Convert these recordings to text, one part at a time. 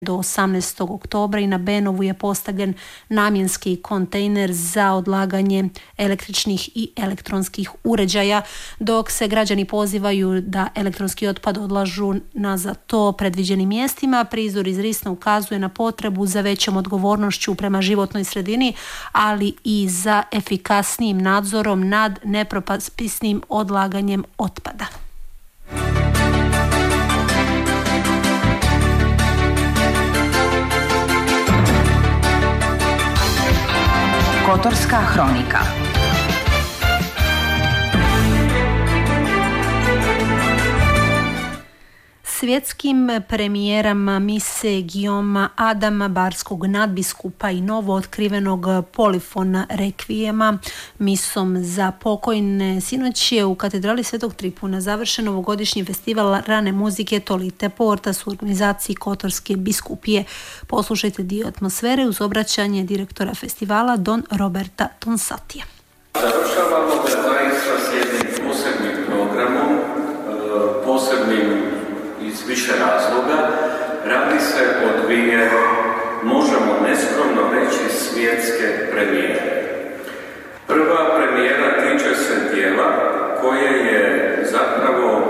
do 18. oktobra i na Benovu je postavljen namjenski kontejner za odlaganje električnih i elektronskih uređaja, dok se građani pozivaju da elektronski otpad odlažu na za to predviđenim mjestima. Prizor iz Risna ukazuje na potrebu za većom odgovornošću prema životnoj sredini, ali i za efikasnijim nadzorom nad nepropisnim odlaganjem otpada. Kotorska hronika. Svjetskim premijerama mise Guillauma Adama, barskog nadbiskupa i novo otkrivenog polifona rekvijema misom za pokojne, sinoć je u katedrali Svetog Tripuna završen ovogodišnji festival rane muzike Tolite Portas u organizaciji Kotorske biskupije. Poslušajte dio atmosfere uz obraćanje direktora festivala Don Roberta Tonsatija. Završavamo ga zaista s jednim posebnim programom, posebnim iz više razloga. Radi se o dvije, možemo neskromno reći, svjetske premijere. Prva premijera tiče se djela koje je zapravo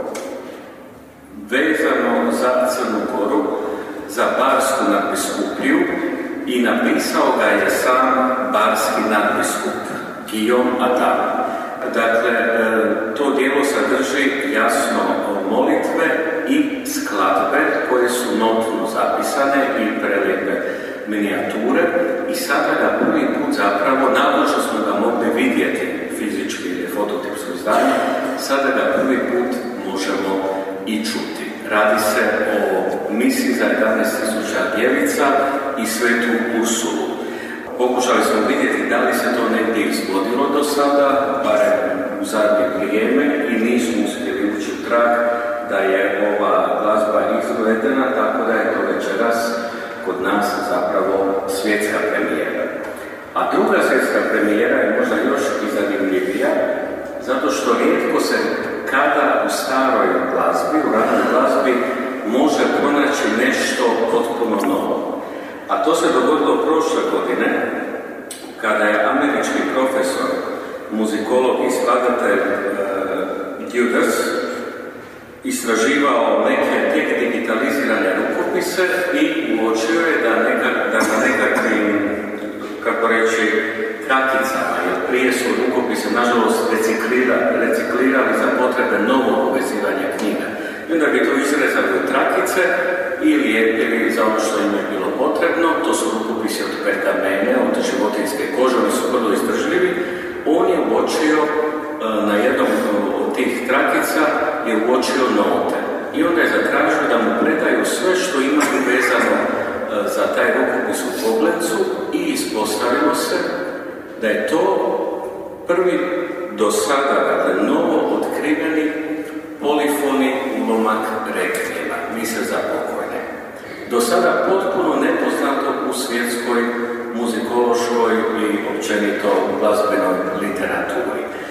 vezano za Crnu Goru, za barsku nadbiskupiju i napisao ga je sam barski nadbiskup Guillaume Adam. Dakle, to djelo sadrži jasno molitve i skladbe koje su notno zapisane i prelijepe minijature i sada ga prvi put zapravo, nakon što smo ga mogli vidjeti fizički ili fototipsko izdanje, sada ga prvi put možemo i čuti. Radi se o misi za 11.000 djevica i svetu Ursulu. Pokušali smo vidjeti da li se to negdje izvodilo do sada, barem u zadnje vrijeme, i nismo uspjeli ući u trag da je ova glazba izvedena, tako da je to večeras kod nas zapravo svjetska premijera. A druga svjetska premijera je možda još i zanimljivija, zato što rijetko se kada u staroj glazbi, u ranoj glazbi, može pronaći nešto potpuno novo. A to se dogodilo prošle godine, kada je američki profesor, muzikolog i skladatelj Judas istraživao neke tek digitalizirane rukopise i uočio je da na nekakvim, kako reći, kraticama, jer prije su rukopise nažalost reciklirali za potrebe novog povezivanja knjiga. I onda bi to izrezali u trakice i lijepili za ono što im je bilo potrebno. To su rukopisi od pergamene, od životinjske kože, oni su vrlo izdržljivi. On je uočio na jednom od tih trakica je uočio note. I onda je zatražio da mu predaju sve što imaju vezano za taj rukopis u Koblencu i ispostavilo se da je to prvi do sada, dakle, novo otkriveni polifoni ulomak rekvijema, mise za pokojne. Do sada potpuno nepoznato u svjetskoj muzikološkoj i općenito glazbenoj literaturi.